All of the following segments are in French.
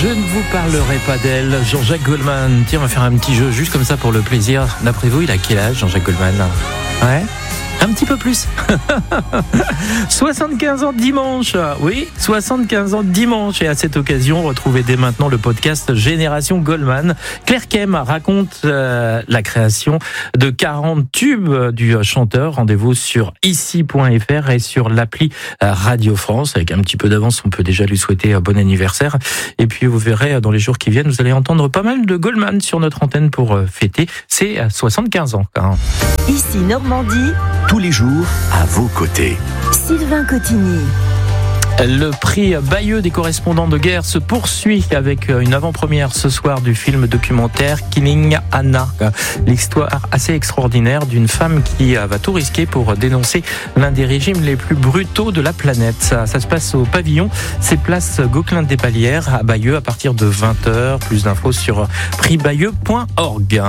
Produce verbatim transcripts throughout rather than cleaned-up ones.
Je ne vous parlerai pas d'elle, Jean-Jacques Goldman. Tiens, on va faire un petit jeu juste comme ça pour le plaisir. D'après vous, il a quel âge, Jean-Jacques Goldman ? Ouais ? Un petit peu plus. soixante-quinze ans dimanche. Oui, soixante-quinze ans dimanche. Et à cette occasion, retrouvez dès maintenant le podcast Génération Goldman. Claire Kem raconte euh, la création de quarante tubes du chanteur. Rendez-vous sur ici point f r et sur l'appli Radio France. Avec un petit peu d'avance, on peut déjà lui souhaiter un bon anniversaire. Et puis vous verrez, dans les jours qui viennent, vous allez entendre pas mal de Goldman sur notre antenne pour fêter ses soixante-quinze ans. Ici Normandie. Tous les jours, à vos côtés. Sylvain Cotigny. Le prix Bayeux des correspondants de guerre se poursuit avec une avant-première ce soir du film documentaire Killing Anna. L'histoire assez extraordinaire d'une femme qui va tout risquer pour dénoncer l'un des régimes les plus brutaux de la planète. Ça, ça se passe au pavillon, c'est place Gauquelin-des-Palières à Bayeux à partir de vingt heures. Plus d'infos sur prix bayeux point org.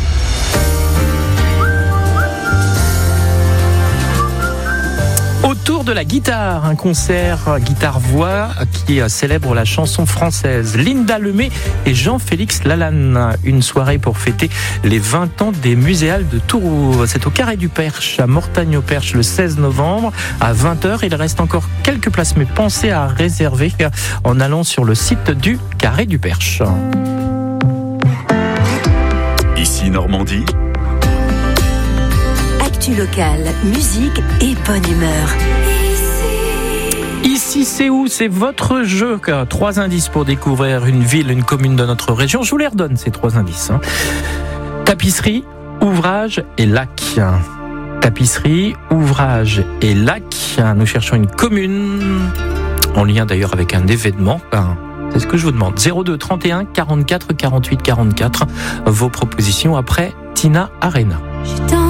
Autour de la guitare, un concert guitare-voix qui célèbre la chanson française. Linda Lemay et Jean-Félix Lalanne. Une soirée pour fêter les vingt ans des Muséales de Tourouvre. C'est au Carré du Perche, à Mortagne-au-Perche, le seize novembre, à vingt heures. Il reste encore quelques places, mais pensez à réserver en allant sur le site du Carré du Perche. Ici Normandie. Local, musique et bonne humeur. Ici, c'est où ? C'est votre jeu. Trois indices pour découvrir une ville, une commune de notre région. Je vous les redonne, ces trois indices. Tapisserie, ouvrage et lac. Tapisserie, ouvrage et lac. Nous cherchons une commune, en lien d'ailleurs avec un événement. C'est ce que je vous demande. zéro deux trente et un quarante-quatre quarante-huit quarante-quatre. Vos propositions après Tina Arena.